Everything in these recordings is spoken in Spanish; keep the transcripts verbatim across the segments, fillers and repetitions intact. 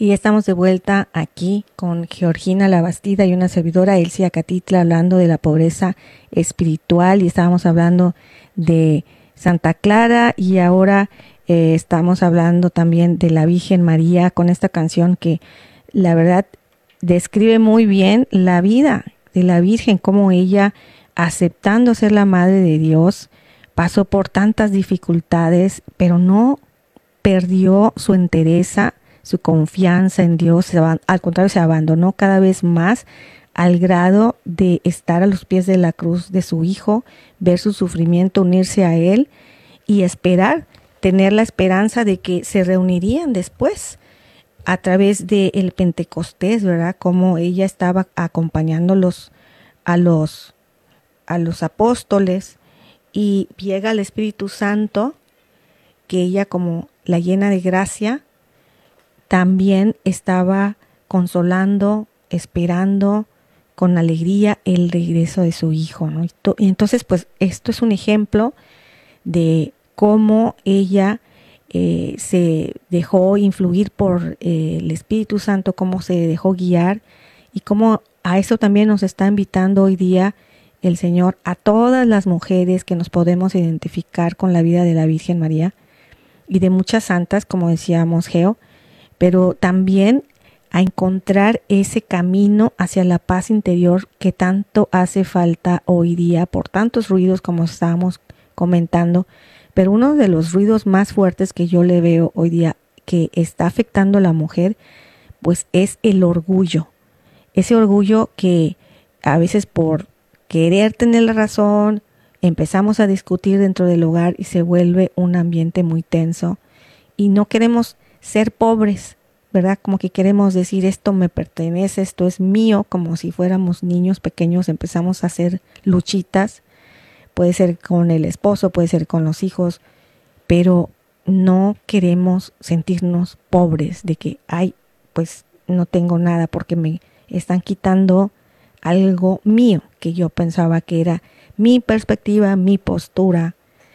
Y estamos de vuelta aquí con Georgina Labastida y una servidora, Elsie Acatitla, hablando de la pobreza espiritual, y estábamos hablando de Santa Clara, y ahora eh, estamos hablando también de la Virgen María con esta canción que la verdad describe muy bien la vida de la Virgen, cómo ella, aceptando ser la Madre de Dios, pasó por tantas dificultades, pero no perdió su entereza, su confianza en Dios. Al contrario, se abandonó cada vez más al grado de estar a los pies de la cruz de su Hijo, ver su sufrimiento, unirse a Él y esperar, tener la esperanza de que se reunirían después a través del Pentecostés, ¿verdad? Como ella estaba acompañándolos a los, a los apóstoles, y llega el Espíritu Santo, que ella, como la llena de gracia, también estaba consolando, esperando con alegría el regreso de su Hijo, ¿no? Y entonces, pues, esto es un ejemplo de cómo ella eh, se dejó influir por eh, el Espíritu Santo, cómo se dejó guiar, y cómo a eso también nos está invitando hoy día el Señor, a todas las mujeres que nos podemos identificar con la vida de la Virgen María y de muchas santas, como decíamos, Geo, pero también a encontrar ese camino hacia la paz interior que tanto hace falta hoy día por tantos ruidos, como estábamos comentando. Pero uno de los ruidos más fuertes que yo le veo hoy día que está afectando a la mujer, pues es el orgullo. Ese orgullo que a veces, por querer tener la razón, empezamos a discutir dentro del hogar y se vuelve un ambiente muy tenso, y no queremos ser pobres, ¿verdad? Como que queremos decir, esto me pertenece, esto es mío, como si fuéramos niños pequeños. Empezamos a hacer luchitas, puede ser con el esposo, puede ser con los hijos, pero no queremos sentirnos pobres, de que, ay, pues no tengo nada porque me están quitando algo mío, que yo pensaba que era mi perspectiva, mi postura.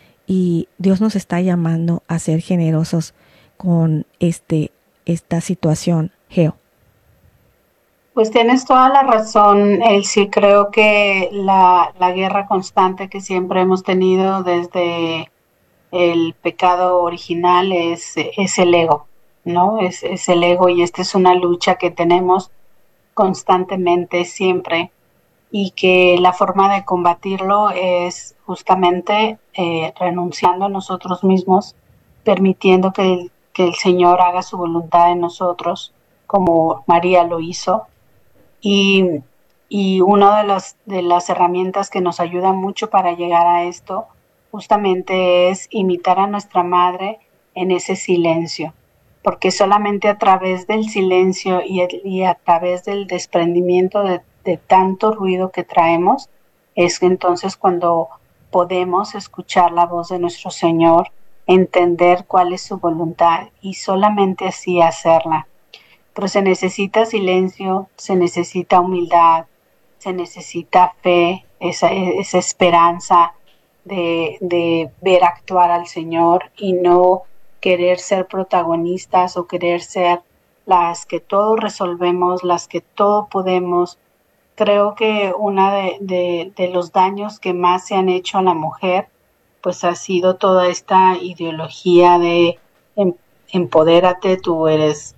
Y Dios nos está llamando a ser generosos con este, esta situación, Geo. Pues tienes toda la razón, Elsie. Creo que la, la guerra constante que siempre hemos tenido desde el pecado original es, es el ego, ¿no? Es, es el ego, y esta es una lucha que tenemos constantemente, siempre, y que la forma de combatirlo es justamente eh, renunciando a nosotros mismos, permitiendo que el, que el Señor haga su voluntad en nosotros, como María lo hizo. Y, y una de las, de las herramientas que nos ayuda mucho para llegar a esto justamente es imitar a nuestra madre en ese silencio, porque solamente a través del silencio y, el, y a través del desprendimiento de, de tanto ruido que traemos es entonces cuando podemos escuchar la voz de nuestro Señor, entender cuál es su voluntad y solamente así hacerla. Pero se necesita silencio, se necesita humildad, se necesita fe, esa, esa esperanza de, de ver actuar al Señor y no querer ser protagonistas o querer ser las que todo resolvemos, las que todo podemos. Creo que uno de, de, de los daños que más se han hecho a la mujer pues ha sido toda esta ideología de em, empodérate, tú eres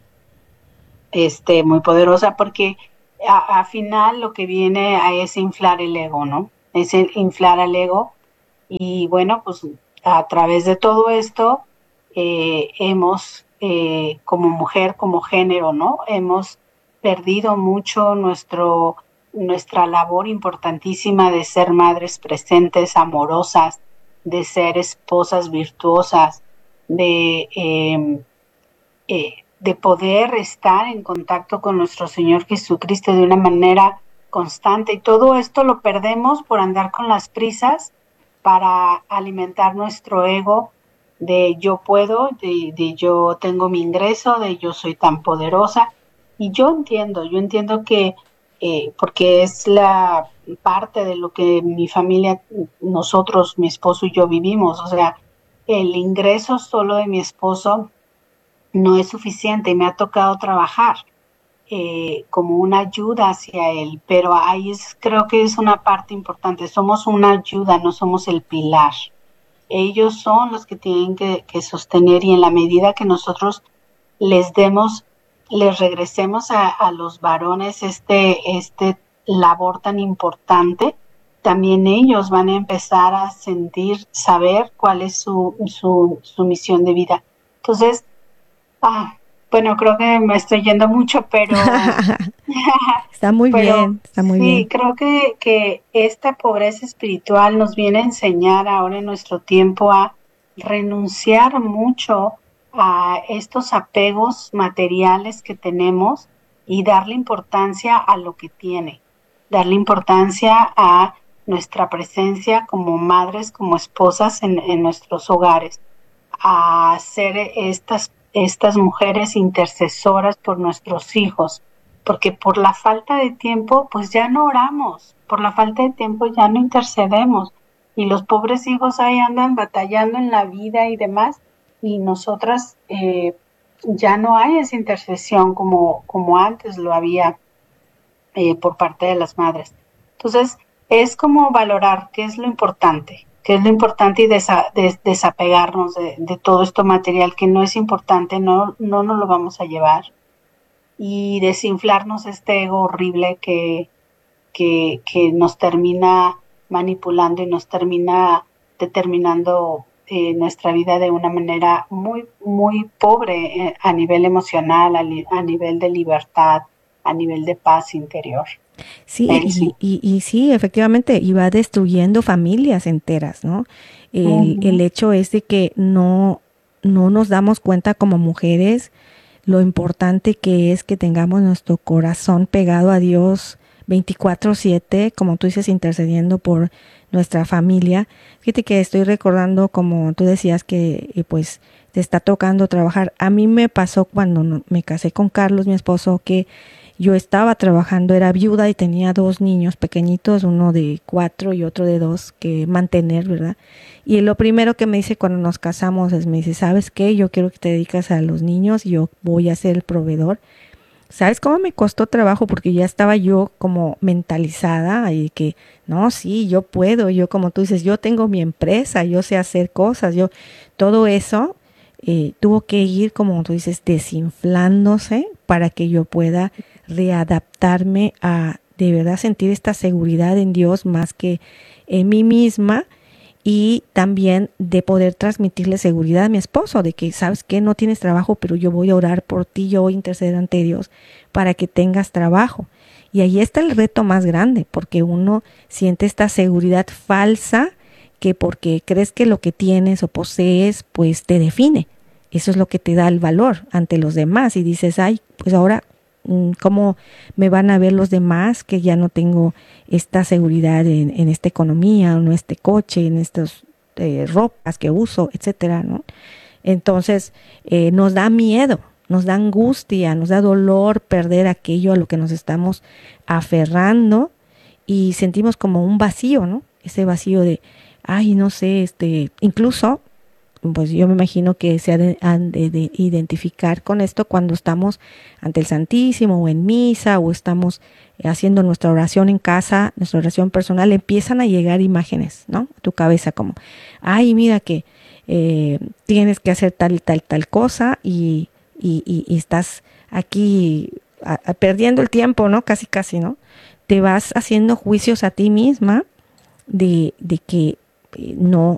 este, muy poderosa, porque a, a final lo que viene a es inflar el ego, ¿no? Es el inflar al ego. Y bueno, pues a través de todo esto eh, hemos, eh, como mujer, como género, ¿no? Hemos perdido mucho nuestro, nuestra labor importantísima de ser madres presentes, amorosas, de ser esposas virtuosas, de... Eh, eh, de poder estar en contacto con nuestro Señor Jesucristo de una manera constante. Y todo esto lo perdemos por andar con las prisas para alimentar nuestro ego de yo puedo, de, de yo tengo mi ingreso, de yo soy tan poderosa. Y yo entiendo, yo entiendo que, eh, porque es la parte de lo que mi familia, nosotros, mi esposo y yo vivimos. O sea, el ingreso solo de mi esposo no es suficiente y me ha tocado trabajar eh, como una ayuda hacia él, pero ahí es, creo que es una parte importante, somos una ayuda, no somos el pilar. Ellos son los que tienen que, que sostener y en la medida que nosotros les demos, les regresemos a, a los varones este, este labor tan importante, también ellos van a empezar a sentir, saber cuál es su, su, su misión de vida. Entonces, ah, bueno, creo que me estoy yendo mucho, pero, Está muy pero bien, está muy sí, bien. creo que, que esta pobreza espiritual nos viene a enseñar ahora en nuestro tiempo a renunciar mucho a estos apegos materiales que tenemos y darle importancia a lo que tiene, darle importancia a nuestra presencia como madres, como esposas en, en nuestros hogares, a ser estas, estas mujeres intercesoras por nuestros hijos, porque por la falta de tiempo, pues ya no oramos, por la falta de tiempo ya no intercedemos, y los pobres hijos ahí andan batallando en la vida y demás, y nosotras eh, ya no hay esa intercesión como, como antes lo había eh, por parte de las madres. Entonces, es como valorar qué es lo importante, qué es lo importante y desa, des, desapegarnos de, de, todo esto material que no es importante, no, no nos lo vamos a llevar y desinflarnos este ego horrible que, que, que nos termina manipulando y nos termina determinando eh, nuestra vida de una manera muy, muy pobre eh, a nivel emocional, a, li, a nivel de libertad, a nivel de paz interior. Sí, y, Elsie. y, y sí, efectivamente, y va destruyendo familias enteras, ¿no? El, el Uh-huh. hecho es de que no, no nos damos cuenta como mujeres lo importante que es que tengamos nuestro corazón pegado a Dios veinticuatro siete, como tú dices, intercediendo por nuestra familia. Fíjate que estoy recordando, como tú decías, que eh, pues te está tocando trabajar. A mí me pasó cuando no, me casé con Carlos, mi esposo, que yo estaba trabajando, era viuda y tenía dos niños pequeñitos, uno de cuatro y otro de dos que mantener, ¿verdad? Y lo primero que me dice cuando nos casamos es, me dice, ¿sabes qué? Yo quiero que te dediques a los niños, yo voy a ser el proveedor. ¿Sabes cómo me costó trabajo? Porque ya estaba yo como mentalizada y que, no, sí, yo puedo, yo como tú dices, yo tengo mi empresa, yo sé hacer cosas, yo, todo eso eh, tuvo que ir, como tú dices, desinflándose para que yo pueda readaptarme a de verdad sentir esta seguridad en Dios más que en mí misma y también de poder transmitirle seguridad a mi esposo, de que sabes que no tienes trabajo, pero yo voy a orar por ti, yo voy a interceder ante Dios para que tengas trabajo. Y ahí está el reto más grande, porque uno siente esta seguridad falsa que porque crees que lo que tienes o posees, pues te define. Eso es lo que te da el valor ante los demás y dices, ay, pues ahora cómo me van a ver los demás que ya no tengo esta seguridad en, en esta economía, en este coche, en estas eh, ropas que uso, etcétera, ¿no? Entonces eh, nos da miedo, nos da angustia, nos da dolor perder aquello a lo que nos estamos aferrando y sentimos como un vacío, ¿no? Ese vacío de, ay, no sé, este, incluso pues yo me imagino que se han de, han de, de identificar con esto cuando estamos ante el Santísimo o en misa o estamos haciendo nuestra oración en casa, nuestra oración personal, empiezan a llegar imágenes, ¿no? A tu cabeza como, ay, mira que eh, tienes que hacer tal y tal tal cosa y, y, y, y estás aquí a, a, perdiendo el tiempo, ¿no? Casi, casi, ¿no? Te vas haciendo juicios a ti misma de, de que no